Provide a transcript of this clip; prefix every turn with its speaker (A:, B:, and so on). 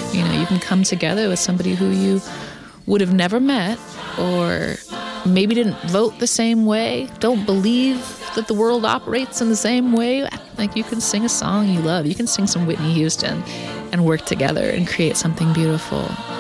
A: You know, you can come together with somebody who you would have never met, or maybe didn't vote the same way, don't believe that the world operates in the same way. Like, you can sing a song you love. You can sing some Whitney Houston and work together and create something beautiful.